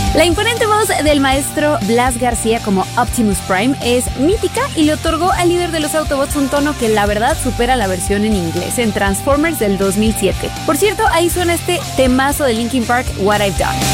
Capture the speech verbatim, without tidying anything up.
La imponente voz del maestro Blas García como Optimus Prime es mítica y le otorgó al líder de los Autobots un tono que la verdad supera la versión en inglés en Transformers del dos mil siete. Por cierto, ahí suena este temazo de Linkin Park, What I've Done.